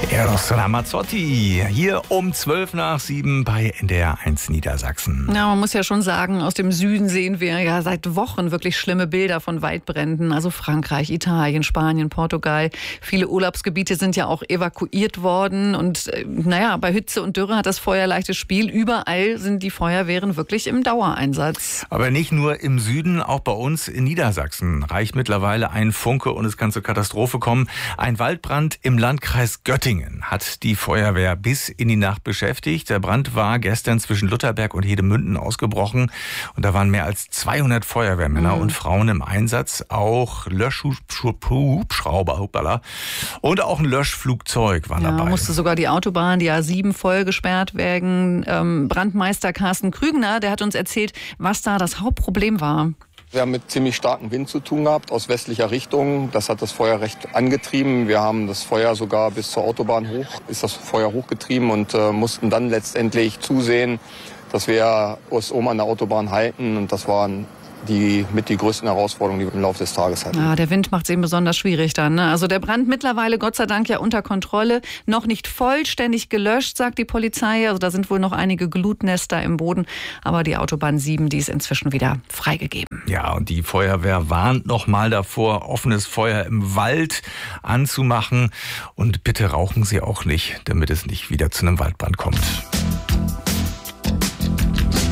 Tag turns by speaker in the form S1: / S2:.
S1: Eros Ramazzotti, hier um 7:12 bei NDR 1 Niedersachsen.
S2: Ja, man muss ja schon sagen, aus dem Süden sehen wir ja seit Wochen wirklich schlimme Bilder von Waldbränden. Also Frankreich, Italien, Spanien, Portugal. Viele Urlaubsgebiete sind ja auch evakuiert worden. Und bei Hitze und Dürre hat das Feuer leichtes Spiel. Überall sind die Feuerwehren wirklich im Dauereinsatz.
S1: Aber nicht nur im Süden, auch bei uns in Niedersachsen reicht mittlerweile ein Funke und es kann zur Katastrophe kommen. Ein Waldbrand im Landkreis Göttingen hat die Feuerwehr bis in die Nacht beschäftigt. Der Brand war gestern zwischen Lutherberg und Hedemünden ausgebrochen. Und da waren mehr als 200 Feuerwehrmänner und Frauen im Einsatz. Auch Löschhubschrauber und auch ein Löschflugzeug waren dabei.
S2: Musste sogar die Autobahn, die A7, voll gesperrt werden. Brandmeister Carsten Krügner, der hat uns erzählt, was da das Hauptproblem war.
S3: Wir haben mit ziemlich starkem Wind zu tun gehabt, aus westlicher Richtung. Das hat das Feuer recht angetrieben. Wir haben das Feuer sogar bis zur Autobahn hochgetrieben und mussten dann letztendlich zusehen, dass wir uns oben an der Autobahn halten. Und das waren die größten Herausforderungen, die wir im Laufe des Tages hatten.
S2: Ja, der Wind macht es eben besonders schwierig dann, ne? Also der Brand mittlerweile Gott sei Dank ja unter Kontrolle. Noch nicht vollständig gelöscht, sagt die Polizei. Also da sind wohl noch einige Glutnester im Boden. Aber die Autobahn 7, die ist inzwischen wieder freigegeben.
S1: Ja, und die Feuerwehr warnt noch mal davor, offenes Feuer im Wald anzumachen. Und bitte rauchen Sie auch nicht, damit es nicht wieder zu einem Waldbrand kommt.